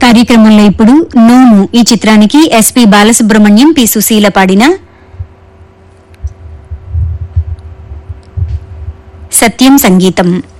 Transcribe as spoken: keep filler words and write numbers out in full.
కార్యక్రమంలో ఇప్పుడు నోము ఈ చిత్రానికి ఎస్పి బాలసుబ్రహ్మణ్యం, పి సుశీల పాడిన సత్యం సంగీతం.